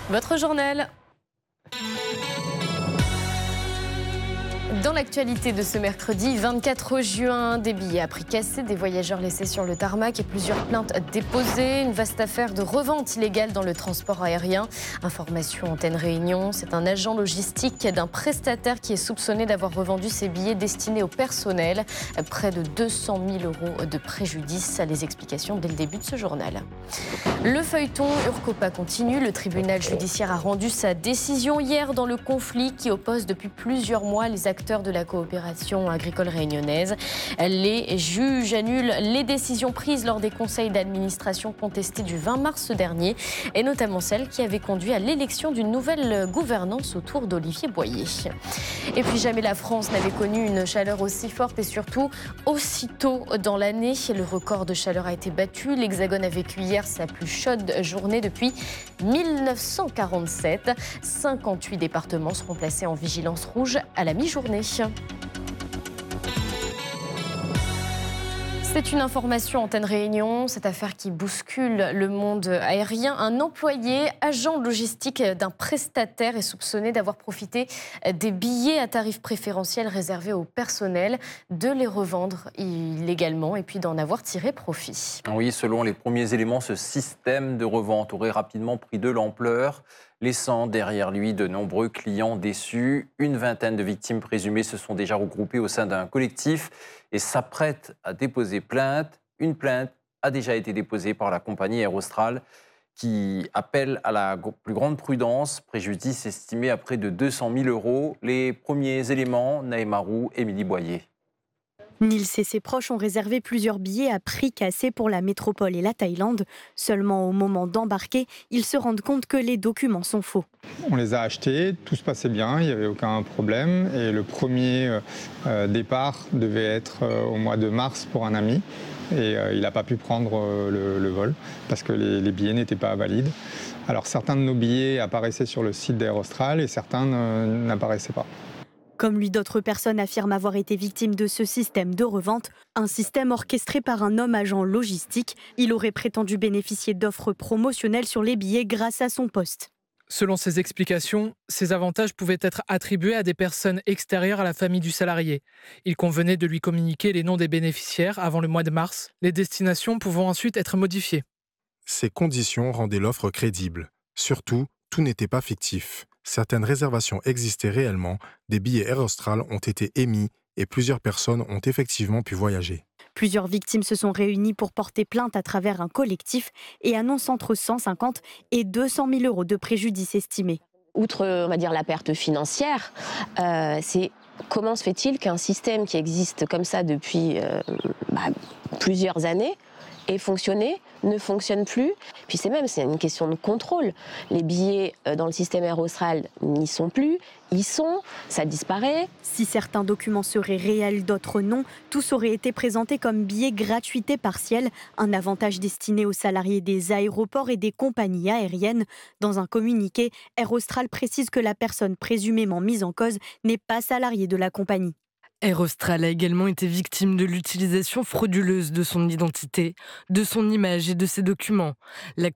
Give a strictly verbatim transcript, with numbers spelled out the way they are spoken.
Votre journal. Dans l'actualité de ce mercredi vingt-quatre juin, des billets à prix cassé, des voyageurs laissés sur le tarmac et plusieurs plaintes déposées. Une vaste affaire de revente illégale dans le transport aérien. Information Antenne Réunion, c'est un agent logistique d'un prestataire qui est soupçonné d'avoir revendu ses billets destinés au personnel. Près de deux cent mille euros de préjudice. Les explications dès le début de ce journal. Le feuilleton Urcopa continue. Le tribunal judiciaire a rendu sa décision hier dans le conflit qui oppose depuis plusieurs mois les acteurs de la coopération agricole réunionnaise. Les juges annulent les décisions prises lors des conseils d'administration contestés du vingt mars dernier, et notamment celles qui avaient conduit à l'élection d'une nouvelle gouvernance autour d'Olivier Boyer. Et puis jamais la France n'avait connu une chaleur aussi forte et surtout aussi tôt dans l'année. Le record de chaleur a été battu. L'Hexagone a vécu hier sa plus chaude journée depuis mille neuf cent quarante-sept. cinquante-huit départements seront placés en vigilance rouge à la mi-journée. C'est une information Antenne Réunion, cette affaire qui bouscule le monde aérien. Un employé, agent logistique d'un prestataire, est soupçonné d'avoir profité des billets à tarif préférentiel réservés au personnel, de les revendre illégalement et puis d'en avoir tiré profit. Oui, selon les premiers éléments, ce système de revente aurait rapidement pris de l'ampleur, laissant derrière lui de nombreux clients déçus. Une vingtaine de victimes présumées se sont déjà regroupées au sein d'un collectif et s'apprêtent à déposer plainte. Une plainte a déjà été déposée par la compagnie Air Austral qui appelle à la plus grande prudence, préjudice estimé à près de deux cent mille euros. Les premiers éléments, Naïma Roux, Émilie Boyer. Nils et ses proches ont réservé plusieurs billets à prix cassé pour la métropole et la Thaïlande. Seulement au moment d'embarquer, ils se rendent compte que les documents sont faux. On les a achetés, tout se passait bien, il n'y avait aucun problème. Et le premier euh, départ devait être euh, au mois de mars pour un ami. Et euh, il n'a pas pu prendre euh, le, le vol parce que les, les billets n'étaient pas valides. Alors certains de nos billets apparaissaient sur le site d'Air Austral et certains ne, n'apparaissaient pas. Comme lui, d'autres personnes affirment avoir été victimes de ce système de revente, un système orchestré par un homme agent logistique. Il aurait prétendu bénéficier d'offres promotionnelles sur les billets grâce à son poste. Selon ses explications, ces avantages pouvaient être attribués à des personnes extérieures à la famille du salarié. Il convenait de lui communiquer les noms des bénéficiaires avant le mois de mars, les destinations pouvant ensuite être modifiées. Ces conditions rendaient l'offre crédible. Surtout, tout n'était pas fictif. Certaines réservations existaient réellement, des billets Air Austral ont été émis et plusieurs personnes ont effectivement pu voyager. Plusieurs victimes se sont réunies pour porter plainte à travers un collectif et annoncent entre cent cinquante et deux cent mille euros de préjudice estimés. Outre, on va dire, la perte financière, euh, c'est comment se fait-il qu'un système qui existe comme ça depuis euh, bah, plusieurs années ait fonctionné, ne fonctionne plus. Puis c'est même, c'est une question de contrôle. Les billets dans le système Air Austral n'y sont plus, ils sont, ça disparaît. Si certains documents seraient réels, d'autres non, tous auraient été présentés comme billets gratuité partielle, un avantage destiné aux salariés des aéroports et des compagnies aériennes. Dans un communiqué, Air Austral précise que la personne présumément mise en cause n'est pas salariée de la compagnie. Air Austral a également été victime de l'utilisation frauduleuse de son identité, de son image et de ses documents. La